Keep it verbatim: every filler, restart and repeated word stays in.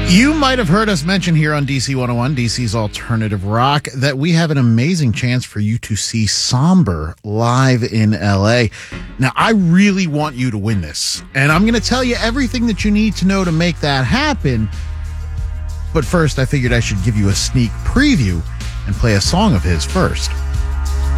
You might have heard us mention here on D C one oh one, D C's Alternative Rock, that we have an amazing chance for you to see Somber live in L A. Now, I really want you to win this, and I'm going to tell you everything that you need to know to make that happen. But first, I figured I should give you a sneak preview and play a song of his first.